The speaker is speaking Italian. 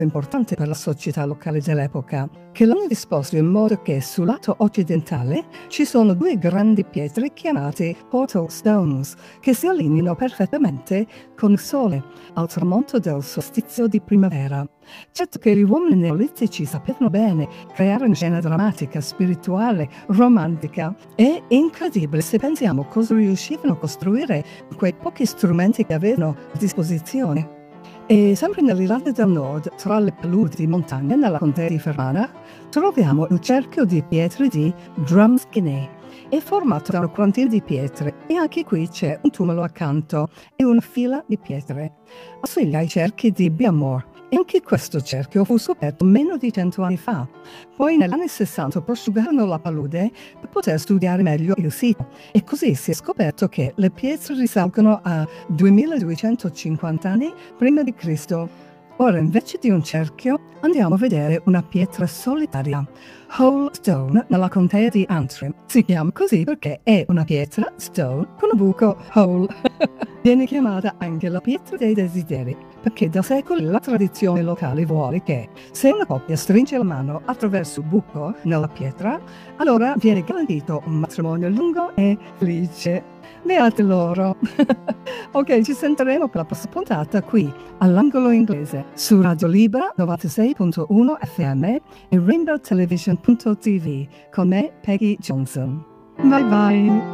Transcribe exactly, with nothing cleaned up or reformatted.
importante per la società locale dell'epoca, che l'hanno disposto in modo che sul lato occidentale ci sono due grandi pietre chiamate portal stones, che si allineano perfettamente con il sole al tramonto del solstizio di primavera. Certo che gli uomini neolitici sapevano bene creare una scena drammatica, spirituale, romantica. È incredibile se pensiamo cosa riuscivano a costruire quei pochi strumenti che avevano a disposizione. E sempre nell'Irlanda del Nord, tra le paludi montagne nella contea di Fermanagh, troviamo il cerchio di pietre di Drumskinny. È formato da una quarantina di pietre e anche qui c'è un tumulo accanto e una fila di pietre. Assomiglia ai cerchi di Beamore. E anche questo cerchio fu scoperto meno di cento anni fa. Poi negli anni sessanta prosciugarono la palude per poter studiare meglio il sito. E così si è scoperto che le pietre risalgono a duemiladuecentocinquanta anni prima di Cristo. Ora, invece di un cerchio, andiamo a vedere una pietra solitaria. Hole Stone nella contea di Antrim. Si chiama così perché è una pietra, stone, con un buco, hole. Viene chiamata anche la pietra dei desideri, perché da secoli la tradizione locale vuole che se una coppia stringe la mano attraverso il buco nella pietra, allora viene garantito un matrimonio lungo e felice. Beate loro! Ok, ci sentiremo per la prossima puntata qui all'Angolo Inglese su Radio Libera novantasei punto uno F M e rainbow television punto t v con me, Peggy Johnson. Bye bye!